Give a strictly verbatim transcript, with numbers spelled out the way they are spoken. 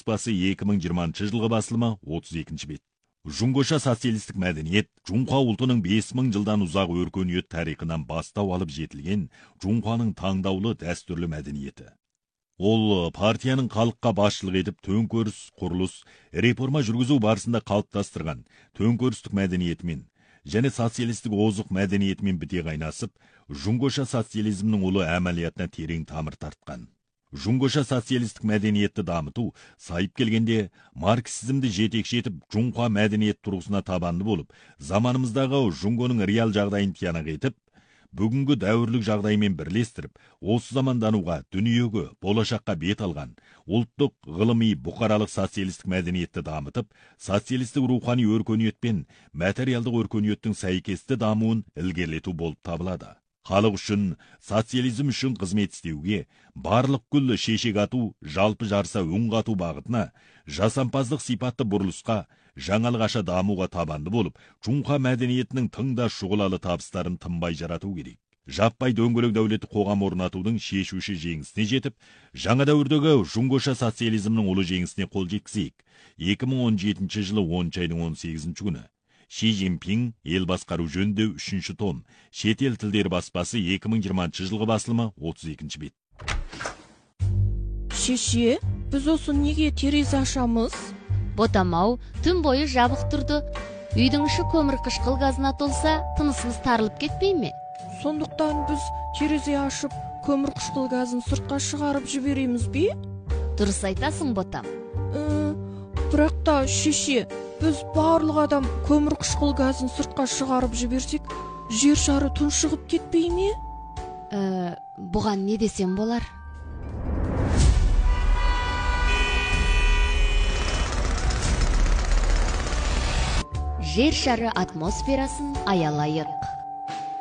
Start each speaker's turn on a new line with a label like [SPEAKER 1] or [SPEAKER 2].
[SPEAKER 1] баспасы эки миң жыйырманчы жылғы басылымы отуз экинчи бет. Жуңгоша социалистик мәдениет Жунха ултының бес миң жылдан ұзақ өркениет тарихынан бастау алып жетілген Жунханың таңдаулы дәстүрлі мәдениеті. Ол партияның халыққа басшылық етіп төңкеріс, құрылыс, реформа жүргізу барысында қалыптастырған төңкерістік мәдениетімен және социалистік озық мәдениетімен біте қайнасып, Жуңгоша социализмнің ұлы әмәлиятына терең тамыр тартқан. Жуңгоша социалистік мәдениетті дамыту сайып келгенде марксизмді жетекші етіп Жунха мәдениет тұрғысына табанды болып, заманымыздағы Жуңгоның реал жағдайын тиянақ етіп, бүгінгі дәуірлік жағдаймен бірлестіріп, осы замандануға, дүниеге, болашаққа бет алған, ұлттық, ғылыми, бұқаралық социалистік мәдениетті дамытып, социалистік рухани өркениетпен материалдық өркениеттің сәйкесті дамуын ілгерілету болып табылады. Халық үшін, социализм үшін қызмет істеуге, барлық күллі шешек ату, жалпы жарса өң қату бағытына, жасампаздық сипатты бұрылысқа, жаңалық аша дамуға табанды болып, Жунха мәдениетінің тыңда шұғылалы табыстарын тынбай жарату керек. Жаппай дөңгелек дәулетті қоғам орнатудың шешуші жеңісіне жетіп, жаңа дәуірдегі Жуңгоша социализмнің ұлы жеңісіне қол жеткізейік. эки миң он жетинчи жылы онынчы айдың он сегизинчи күні. Ши Цзиньпин ел басқару жөнінде үшінші том. Шетел тілдері баспасы эки миң жыйырманчы жылғы басылымы отуз экинчи бет.
[SPEAKER 2] Шеше, біз осы неге терезе ашамыз?
[SPEAKER 3] Ботамау, түн бойы жабық тұрды. Үйдің іші көмір қышқыл газына толса, тынысымыз тарылып кетпей ме?
[SPEAKER 2] Сондықтан біз терезе ашып, көмір қышқыл газын сыртқа шығарып жібереміз бе?
[SPEAKER 3] Дұрыс айтасың, ботам.
[SPEAKER 2] Ә, бірақ та, шеше, біз барлық адам көмір қышқыл газын сыртқа шығарып жіберсек, жер шары тұншығып кетпей ме?
[SPEAKER 3] Ә, бұған не десем болар? Жер шары атмосферасын аялайық.